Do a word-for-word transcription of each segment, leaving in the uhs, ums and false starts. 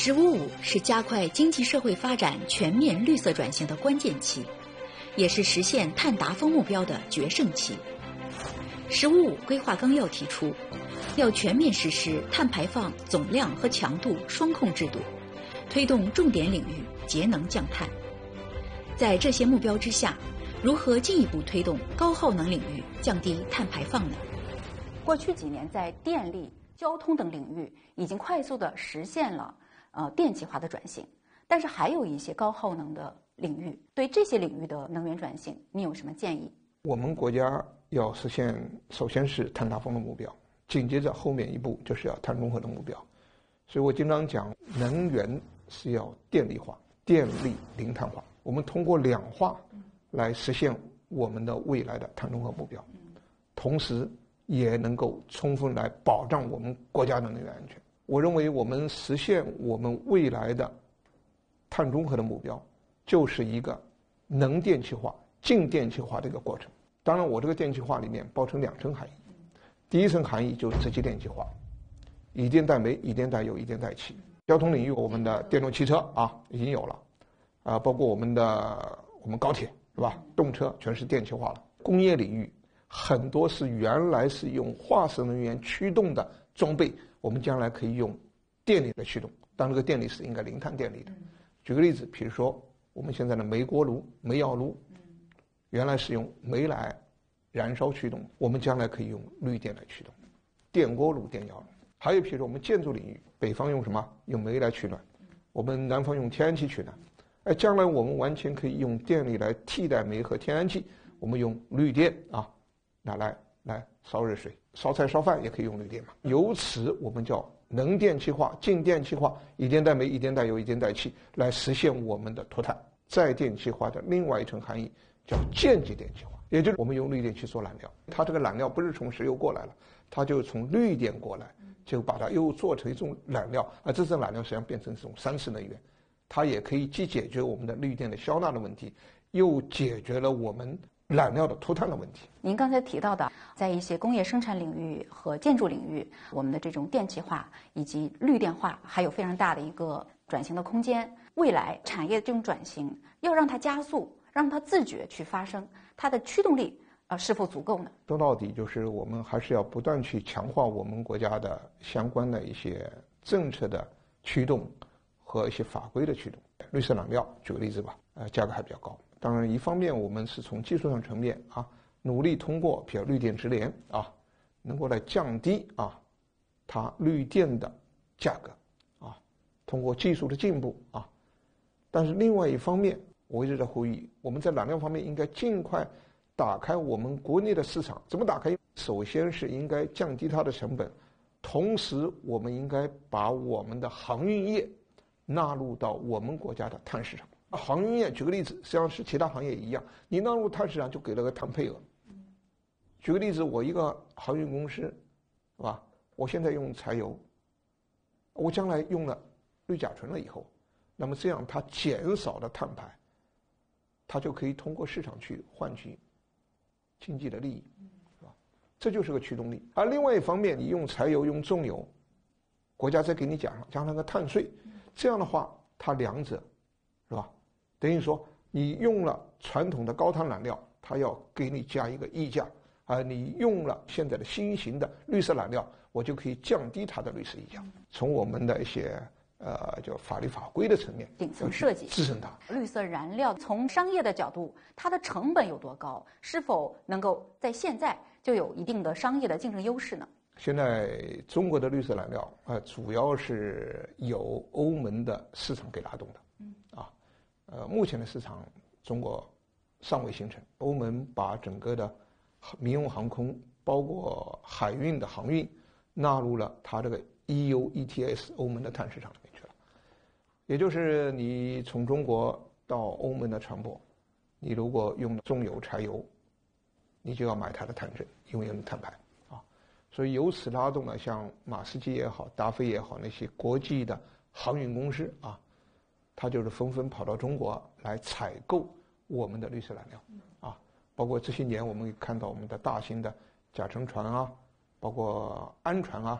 十五五是加快经济社会发展全面绿色转型的关键期，也是实现碳达峰目标的决胜期。十五五规划纲要提出，要全面实施碳排放总量和强度双控制度，推动重点领域节能降碳。在这些目标之下，如何进一步推动高耗能领域降低碳排放呢？ 过去几年，在电力、交通等领域已经快速地实现了呃电气化的转型，但是还有一些高耗能的领域，对这些领域的能源转型，你有什么建议？ 我们国家要实现，首先是碳达峰的目标，紧接着后面一步就是要碳中和的目标。所以我经常讲，能源是要电力化，电力零碳化。我们通过两化来实现我们的未来的碳中和目标，同时也能够充分来保障我们国家的能源安全。我认为我们实现我们未来的碳中和的目标，就是一个能电气化、净电气化的一个过程。当然，我这个电气化里面包成两层含义，第一层含义就是直接电气化，以电代煤、以电代油、以电代气。交通领域，我们的电动汽车啊已经有了，啊，包括我们的我们高铁是吧？动车全是电气化了。工业领域很多是原来是用化石能源驱动的装备，我们将来可以用电力来驱动，当这个电力是应该零碳电力的。举个例子，比如说我们现在的煤锅炉、煤窑炉，原来是用煤来燃烧驱动，我们将来可以用绿电来驱动，电锅炉、电窑炉。还有比如说我们建筑领域，北方用什么？用煤来取暖，我们南方用天然气取暖。哎，将来我们完全可以用电力来替代煤和天然气，我们用绿电啊，拿来来烧热水、烧菜、烧饭也可以用绿电嘛。由此我们叫能电气化、净电气化、以电代煤、以电代油、以电代气，来实现我们的脱碳。再电气化的另外一层含义叫间接电气化，也就是我们用绿电去做燃料，它这个燃料不是从石油过来了，它就从绿电过来，就把它又做成一种燃料，而这种燃料实际上变成这种三次能源，它也可以既解决我们的绿电的消纳的问题，又解决了我们燃料的脱碳的问题。 您刚才提到的，在一些工业生产领域和建筑领域，我们的这种电气化以及绿电化还有非常大的一个转型的空间。未来产业这种转型要让它加速，让它自觉去发生，它的驱动力呃是否足够呢？ 说到底就是我们还是要不断去强化我们国家的相关的一些政策的驱动和一些法规的驱动。绿色燃料举个例子吧，呃，价格还比较高。当然，一方面我们是从技术上层面啊，努力通过比如绿电直连啊，能够来降低啊它绿电的价格啊，通过技术的进步啊。但是另外一方面，我一直在呼吁，我们在燃料方面应该尽快打开我们国内的市场。怎么打开？首先是应该降低它的成本，同时我们应该把我们的航运业纳入到我们国家的碳市场。航运业举个例子，实际上是其他行业一样，你纳入碳市场就给了个碳配额。举个例子，我一个航运公司，是吧？我现在用柴油，我将来用了氯甲醇了以后，那么这样它减少了碳排，它就可以通过市场去换取经济的利益，是吧？这就是个驱动力。而另外一方面，你用柴油、用重油，国家再给你加上加上个碳税，这样的话，它两者，是吧？等于说你用了传统的高碳燃料，它要给你加一个溢价，而你用了现在的新型的绿色燃料，我就可以降低它的绿色溢价。从我们的一些呃，叫法律法规的层面， 顶层设计支撑它。 绿色燃料从商业的角度，它的成本有多高？是否能够在现在就有一定的商业的竞争优势呢？ 现在中国的绿色燃料啊、呃，主要是由欧盟的市场给拉动的。嗯啊，呃，目前的市场中国尚未形成。欧盟把整个的民用航空，包括海运的航运，纳入了它这个 E U E T S 欧盟的碳市场里面去了。也就是你从中国到欧盟的船舶，你如果用重油、柴油，你就要买它的碳证，因为有碳排啊。所以由此拉动了像马士基也好、达飞也好那些国际的航运公司啊，它就是纷纷跑到中国来采购我们的绿色燃料啊。包括这些年我们看到我们的大型的甲沉船啊，包括氨船啊，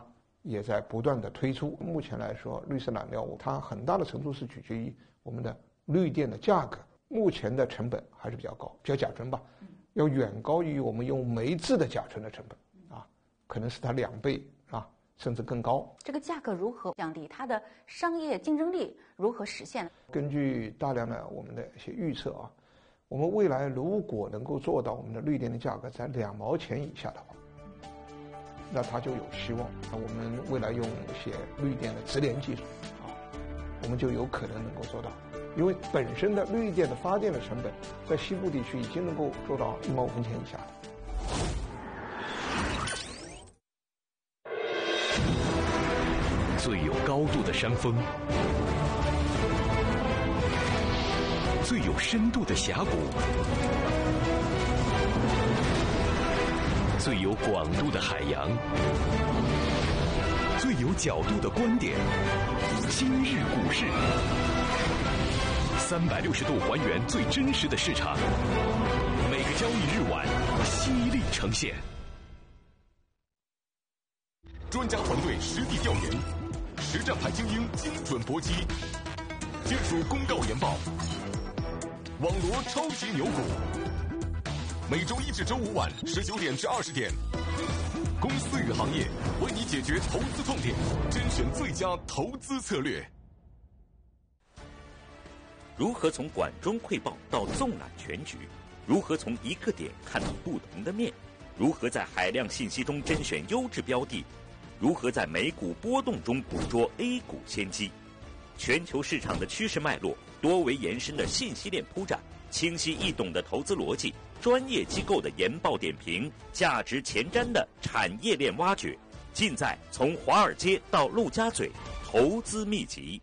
也在不断的推出。目前来说，绿色燃料它很大的程度是取决于我们的绿电的价格，目前的成本还是比较高，比较甲醇吧，要远高于我们用煤制的甲醇的成本啊，可能是它两倍啊，甚至更高。 这个价格如何降低？它的商业竞争力如何实现？ 根据大量的我们的一些预测啊，我们未来如果能够做到我们的绿电的价格在两毛钱以下的话，那它就有希望。那我们未来用一些绿电的直连技术啊，我们就有可能能够做到。因为本身的绿电的发电的成本，在西部地区已经能够做到一毛五分钱以下。 最有高度的山峰，最有深度的峡谷，最有广度的海洋，最有角度的观点。今日股市，三百六十度还原最真实的市场，每个交易日晚犀利呈现。 专家团队实地调研，实战派精英精准搏击，技术公告研报，网罗超级牛股。每周一至周五晚十九点至二十点，公司与行业为你解决投资痛点，甄选最佳投资策略。 如何从管中窥豹到纵览全局？如何从一个点看到不同的面？如何在海量信息中甄选优质标的？如何在美股波动中捕捉 A 股先机？全球市场的趋势脉络，多维延伸的信息链铺展，清晰易懂的投资逻辑，专业机构的研报点评，价值前瞻的产业链挖掘，尽在从华尔街到陆家嘴投资秘籍。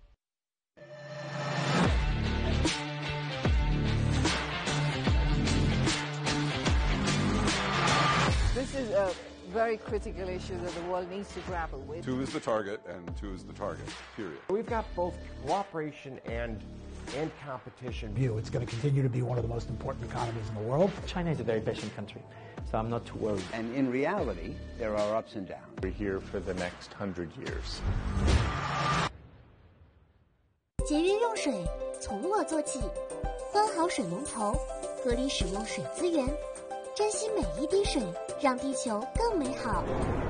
This is a very critical issue that the world needs to grapple with. Two is the target, and two is the target, period. We've got both cooperation and and competition. View. It's going to continue to be one of the most important economies in the world. China is a very patient country, so I'm not too worried. And in reality, there are ups and downs. We're here for the next hundred years. 节约用水，从我做起，关好水龙头，合理使用水资源，珍惜每一滴水，让地球更美好。